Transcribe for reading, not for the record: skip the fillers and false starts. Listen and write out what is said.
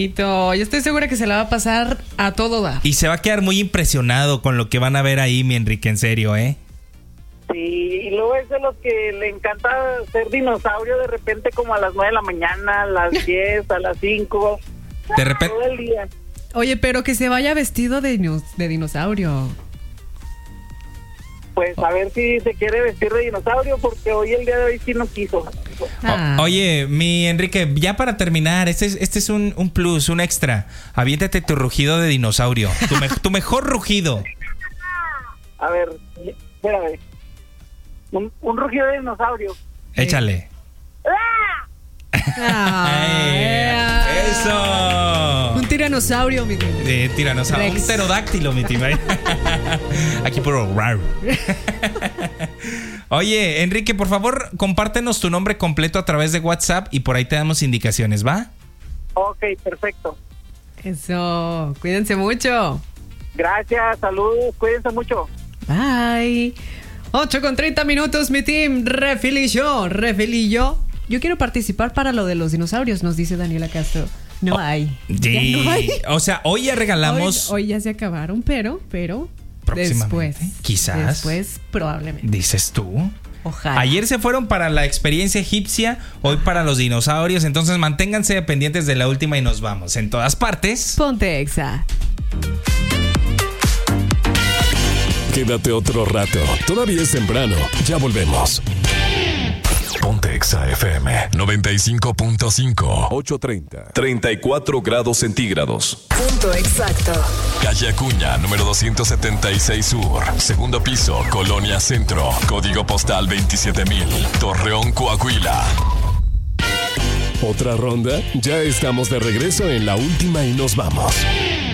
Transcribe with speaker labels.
Speaker 1: Yo estoy segura que se la va a pasar a todo dar.
Speaker 2: Y se va a quedar muy impresionado con lo que van a ver ahí, mi Enrique, en serio, ¿eh?
Speaker 3: Sí, y luego es de los que le encanta ser dinosaurio de repente como a las 9 de la mañana, a las 10, a las 5.
Speaker 2: De repente.
Speaker 3: Todo el día.
Speaker 1: Oye, pero que se vaya vestido de dinosaurio.
Speaker 3: Pues a ver si se quiere vestir de dinosaurio, porque hoy el día de hoy sí no quiso.
Speaker 2: Oye, mi Enrique, ya para terminar, este es un plus, un extra. Aviéntate tu rugido de dinosaurio. Tu mejor rugido.
Speaker 3: A ver, espérame. Un rugido de dinosaurio.
Speaker 2: Échale. ¡Eso!
Speaker 1: Un tiranosaurio, mi tío.
Speaker 2: Tiranosaurio.
Speaker 1: Rex.
Speaker 2: Un pterodáctilo, mi tío. Aquí por raro. Oye, Enrique, por favor, compártenos tu nombre completo a través de WhatsApp y por ahí te damos indicaciones, ¿va?
Speaker 3: Ok, perfecto.
Speaker 1: Eso. Cuídense mucho.
Speaker 3: Gracias, saludos, cuídense mucho.
Speaker 1: Bye. 8:30, mi team. Refilillo. Yo quiero participar para lo de los dinosaurios, nos dice Daniela Castro. No hay.
Speaker 2: Sí.
Speaker 1: Ya no hay.
Speaker 2: O sea, hoy ya regalamos.
Speaker 1: Hoy ya se acabaron, pero
Speaker 2: Próximamente.
Speaker 1: después.
Speaker 2: Quizás.
Speaker 1: Después, probablemente.
Speaker 2: Dices tú.
Speaker 1: Ojalá.
Speaker 2: Ayer se fueron para la experiencia egipcia, hoy para los dinosaurios. Entonces manténganse pendientes de la última y nos vamos. En todas partes.
Speaker 1: Ponte Exa.
Speaker 4: Quédate otro rato. Todavía es temprano. Ya volvemos. Ponte Exa FM 95.5. 8:30. 34 grados centígrados.
Speaker 5: Punto exacto.
Speaker 4: Calle Acuña, número 276 Sur. Segundo piso, Colonia Centro. Código postal 27,000. Torreón, Coahuila. ¿Otra ronda? Ya estamos de regreso en la última y nos vamos.